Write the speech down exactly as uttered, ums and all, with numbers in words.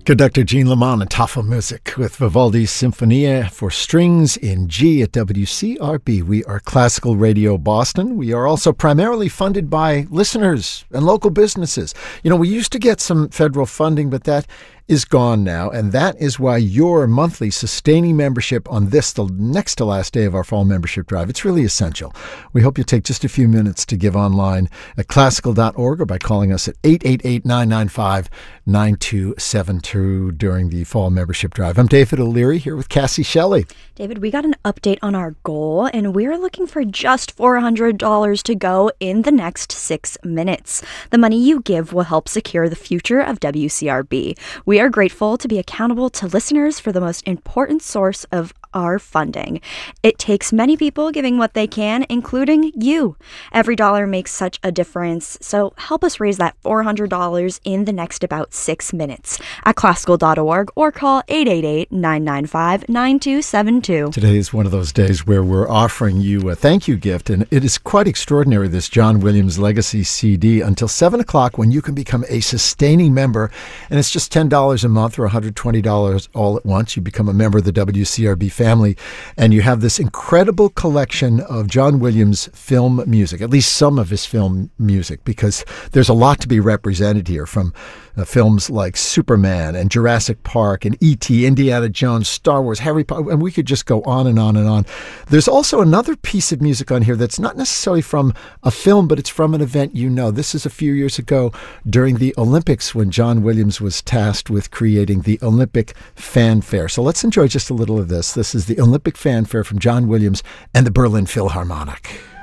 Conductor Gene Lamont and Tafel Music with Vivaldi's Sinfonia for strings in G at W C R B. We are Classical Radio Boston. We are also primarily funded by listeners and local businesses. You know, we used to get some federal funding, but that is gone now, and that is why your monthly sustaining membership on this, the next to last day of our fall membership drive, it's really essential. We hope you take just a few minutes to give online at classical dot org or by calling us at eight eight eight, nine nine five, nine two seven two during the fall membership drive. I'm David O'Leary here with Cassie Shelley. David, we got an update on our goal, and we're looking for just four hundred dollars to go in the next six minutes. The money you give will help secure the future of W C R B. We are grateful to be accountable to listeners for the most important source of our funding. It takes many people giving what they can, including you. Every dollar makes such a difference, so help us raise that four hundred dollars in the next about six minutes at classical dot org or call eight eight eight, nine nine five, nine two seven two. Today is one of those days where we're offering you a thank you gift, and it is quite extraordinary, this John Williams Legacy C D, until seven o'clock when you can become a sustaining member, and it's just ten dollars a month or one hundred twenty dollars all at once. You become a member of the W C R B family, and you have this incredible collection of John Williams film music, at least some of his film music, because there's a lot to be represented here, from uh, films like Superman and Jurassic Park and E T, Indiana Jones, Star Wars, Harry Potter, and we could just go on and on and on. There's also another piece of music on here that's not necessarily from a film, but it's from an event you know. This is a few years ago during the Olympics when John Williams was tasked with creating the Olympic fanfare. So let's enjoy just a little of this. This is the Olympic fanfare from John Williams and the Berlin Philharmonic.